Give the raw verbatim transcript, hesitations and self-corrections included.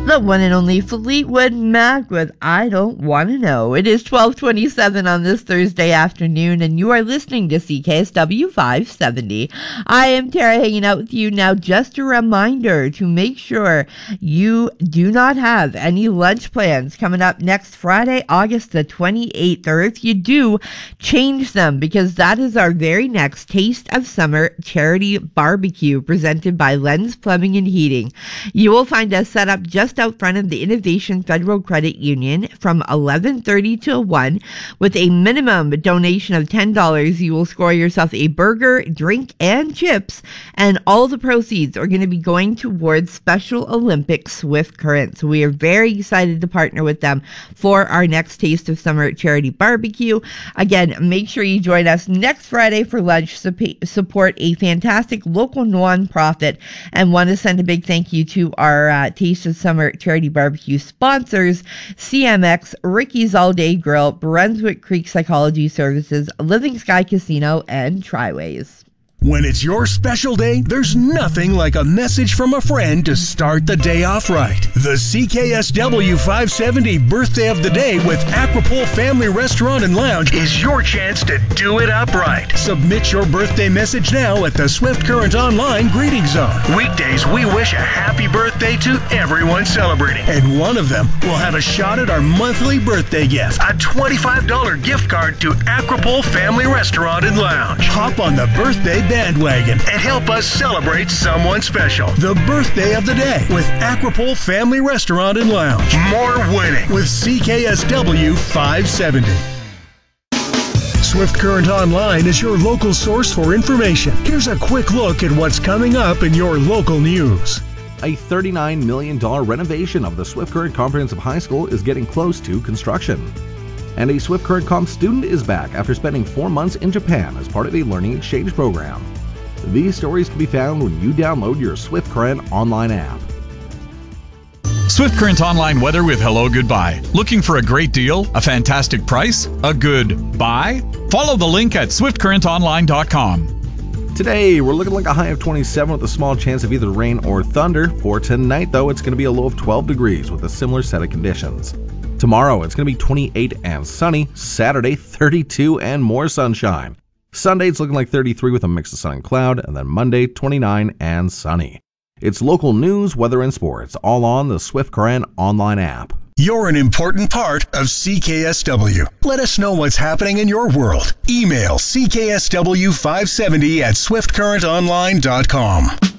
the one and only Fleetwood Mac with I Don't Want to Know. It is twelve twenty-seven on this Thursday afternoon, and you are listening to C K S W five seventy. I am Tara hanging out with you now. Just a reminder to make sure you do not have any lunch plans coming up next Friday, August the twenty-eighth, or if you do, change them, because that is our very next Taste of Summer charity barbecue presented by Lens Plumbing and Heating. You will find us set up just out front of the Innovation Federal Credit Union from eleven thirty till one. With a minimum donation of ten dollars, you will score yourself a burger, drink, and chips, and all the proceeds are going to be going towards Special Olympics Swift Current. So we are very excited to partner with them for our next Taste of Summer charity barbecue. Again, make sure you join us next Friday for lunch. Support a fantastic local non-profit, and want to send a big thank you to our uh, Taste of Summer charity barbecue sponsors: C M X, Ricky's All Day Grill, Brunswick Creek Psychology Services, Living Sky Casino, and Triways. When it's your special day, there's nothing like a message from a friend to start the day off right. The C K S W five seventy Birthday of the Day with Aquapole Family Restaurant and Lounge is your chance to do it up right. Submit your birthday message now at the Swift Current Online Greeting Zone. Weekdays, we wish a happy birthday to everyone celebrating, and one of them will have a shot at our monthly birthday gift, a twenty-five dollars gift card to Aquapole Family Restaurant and Lounge. Hop on the birthday bandwagon and help us celebrate someone special. The Birthday of the Day with Aquapole Family Restaurant and Lounge. More winning with C K S W five seventy. Swift Current Online is your local source for information. Here's a quick look at what's coming up in your local news. A thirty-nine million dollars renovation of the Swift Current Comprehensive High School is getting close to construction. And a Swift Current Comp student is back after spending four months in Japan as part of a learning exchange program. These stories can be found when you download your Swift Current Online app. Swift Current Online weather with Hello Goodbye. Looking for a great deal? A fantastic price? A good buy? Follow the link at swift current online dot com. Today, we're looking like a high of twenty-seven with a small chance of either rain or thunder. For tonight, though, it's going to be a low of twelve degrees with a similar set of conditions. Tomorrow, it's going to be twenty-eight and sunny. Saturday, thirty-two and more sunshine. Sunday, it's looking like thirty-three with a mix of sun and cloud. And then Monday, twenty-nine and sunny. It's local news, weather, and sports, all on the Swift Current Online app. You're an important part of C K S W. Let us know what's happening in your world. Email C K S W five seventy at swift current online dot com.